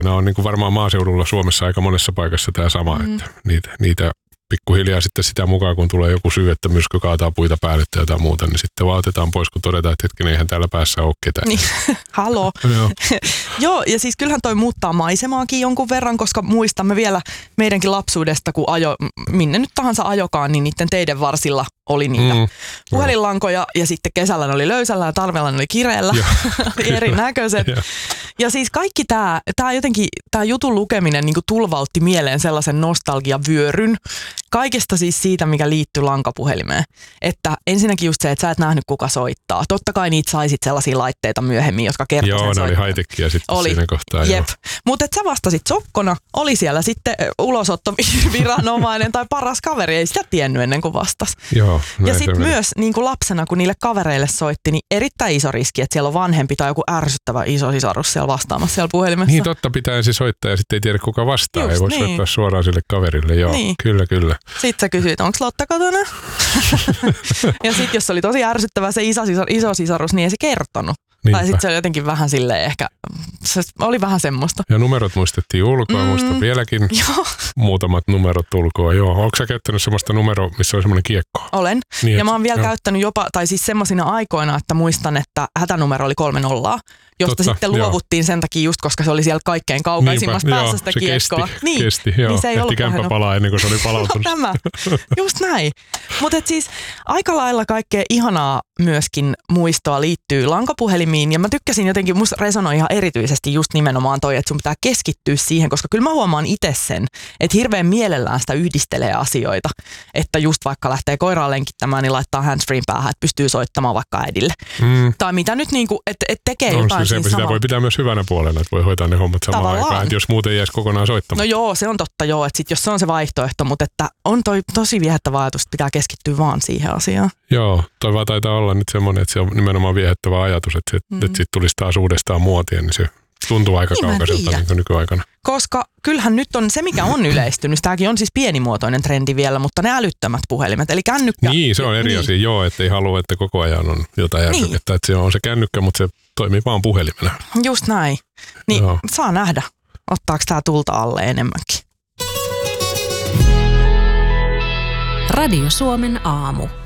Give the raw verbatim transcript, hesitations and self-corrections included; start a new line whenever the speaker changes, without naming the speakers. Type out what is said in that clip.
Nämä on niin kuin varmaan maaseudulla Suomessa aika monessa paikassa tämä sama, mm. että niitä, niitä pikkuhiljaa sitten sitä mukaan, kun tulee joku syy, että myrsky kaataa puita päälle tai jotain muuta, niin sitten vaan otetaan pois, kun todetaan, että hetken eihän täällä päässä ole ketään.
Niin, halo.
Joo.
Joo, ja siis kyllähän toi muuttaa maisemaakin jonkun verran, koska muistamme vielä meidänkin lapsuudesta, kun ajo, minne nyt tahansa ajokaan, niin niiden teiden varsilla oli niitä mm, puhelinlankoja, ja sitten kesällä ne oli löysällä ja talvella ne oli kireellä, erinäköiset. Ja. ja siis kaikki tämä, tämä jotenkin, tämä jutun lukeminen niin kuin tulvautti mieleen sellaisen nostalgiavyöryn, kaikesta siis siitä, mikä liittyy lankapuhelimeen. Että ensinnäkin just se, että sä et nähnyt kuka soittaa. Totta kai niitä saisit sellaisia laitteita myöhemmin, jotka kertoi sen
Joo, ne
soittaa.
oli high-techia sitten
oli.
siinä kohtaa.
Jep. Mutta että sä vastasit sokkona, oli siellä sitten ulosottoviranomainen tai paras kaveri, ei sitä tiennyt ennen kuin vastasi.
Joo,
ja sitten myös niin kuin lapsena, kun niille kavereille soitti, niin erittäin iso riski, että siellä on vanhempi tai joku ärsyttävä iso sisarus siellä vastaamassa siellä puhelimessa.
Niin totta, pitää ensin soittaa ja sitten ei tiedä kuka vastaa.
Just
ei voi
niin.
soittaa suoraan sille kaverille. Joo,
niin.
kyllä, kyllä.
Sitten sä kysyit, onko Lotta kotona? ja sitten jos oli tosi ärsyttävä se iso, sisar, iso sisarus, niin ei se kertonut. Niinpä. Tai sitten se oli jotenkin vähän silleen ehkä, se oli vähän semmoista.
Ja numerot muistettiin ulkoa, mm, muistan vieläkin
joo.
muutamat numerot ulkoa. Joo, onko sä käyttänyt semmoista numeroa, missä on semmoinen kiekko?
Olen.
Niin,
ja mä oon vielä
joo.
käyttänyt jopa, tai siis semmoisina aikoina, että muistan, että hätänumero oli kolme nollaa, josta
Totta,
sitten luovuttiin
joo.
sen takia just, koska se oli siellä kaikkein kaukaisimmassa
Niinpä,
päässä
joo,
sitä
se
kiekkoa.
Kesti,
niin,
kesti, joo.
niin se ei
Ehti
ollut
kämppä palaa ennen kuin se oli palautunut.
no, tämä, just näin. Mutta siis aika lailla kaikkea ihanaa myöskin muistoa liittyy lankapuhelimiin, ja mä tykkäsin jotenkin, musta resonoi ihan erityisesti just nimenomaan toi, että sun pitää keskittyä siihen, koska kyllä mä huomaan itse sen, että hirveän mielellään sitä yhdistelee asioita, että just vaikka lähtee koiraa lenkittämään, niin laittaa handsfreen päähän, että pystyy soittamaan vaikka äidille. Mm. Tai mitä nyt niinku, että et tekee
no,
jotain
se,
siinä
sitä
samalla.
voi pitää myös hyvänä puolena, että voi hoitaa ne hommat samaan
Tavallaan.
aikaan, että jos muuten jäisi kokonaan soittamaan.
No joo, se on totta joo, että sit jos se on se vaihtoehto, mutta että on toi tosi viehättävä ajatus, että pitää keskittyä vaan siihen asiaan.
Joo, toi vaan taitaa olla nyt semmoinen, että se on nimenomaan viehättävä ajatus, että, mm. että sitten tulisi taas uudestaan muotia, niin se tuntuu aika niin kaukaiselta niin nykyaikana.
Koska kyllähän nyt on se, mikä on yleistynyt, tämäkin on siis pienimuotoinen trendi vielä, mutta ne älyttömät puhelimet, eli kännykkä.
Niin, se on eri
niin.
asia, joo, että ei halua, että koko ajan on jotain
niin.
järsykettä, että se on se kännykkä, mutta se toimii vaan puhelimena.
Just näin. Niin
joo.
Saa nähdä, ottaako tämä tulta alle enemmänkin.
Radio Suomen aamu.